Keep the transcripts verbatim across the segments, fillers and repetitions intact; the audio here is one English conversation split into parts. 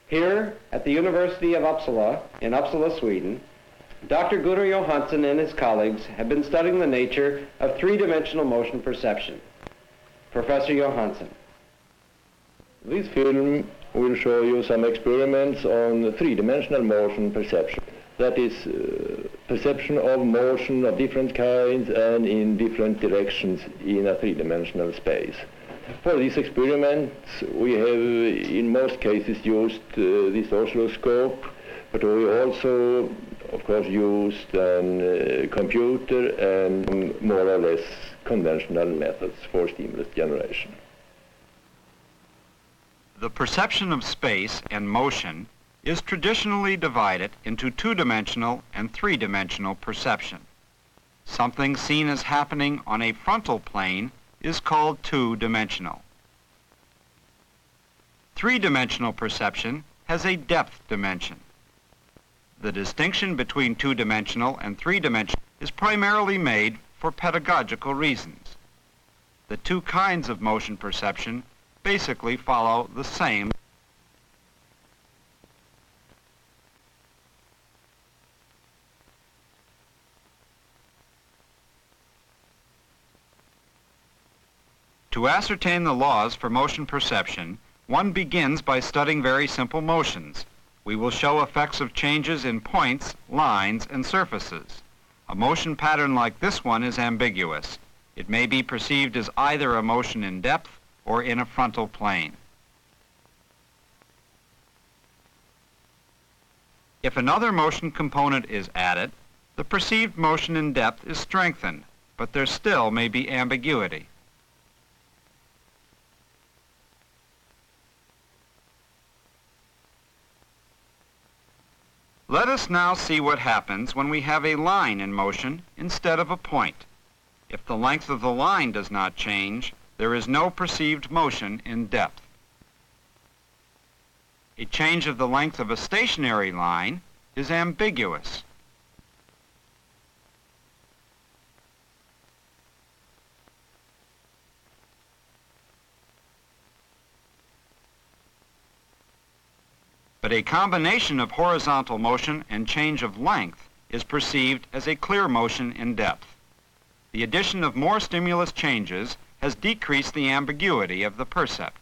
Here at the University of Uppsala, in Uppsala, Sweden, Doctor Gunnar Johansson and his colleagues have been studying the nature of three-dimensional motion perception. Professor Johansson. This film will show you some experiments on three-dimensional motion perception. That is, uh, perception of motion of different kinds and in different directions in a three-dimensional space. For these experiments, we have in most cases used uh, this oscilloscope, but we also, of course, used a uh, computer and more or less conventional methods for stimulus generation. The perception of space and motion is traditionally divided into two-dimensional and three-dimensional perception. Something seen as happening on a frontal plane is called two-dimensional. Three-dimensional perception has a depth dimension. The distinction between two-dimensional and three-dimensional is primarily made for pedagogical reasons. The two kinds of motion perception basically follow the same. To ascertain the laws for motion perception, one begins by studying very simple motions. We will show effects of changes in points, lines, and surfaces. A motion pattern like this one is ambiguous. It may be perceived as either a motion in depth or in a frontal plane. If another motion component is added, the perceived motion in depth is strengthened, but there still may be ambiguity. Let us now see what happens when we have a line in motion instead of a point. If the length of the line does not change, there is no perceived motion in depth. A change of the length of a stationary line is ambiguous. But a combination of horizontal motion and change of length is perceived as a clear motion in depth. The addition of more stimulus changes has decreased the ambiguity of the percept.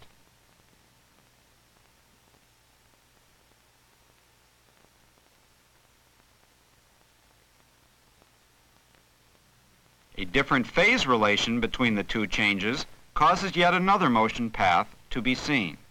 A different phase relation between the two changes causes yet another motion path to be seen.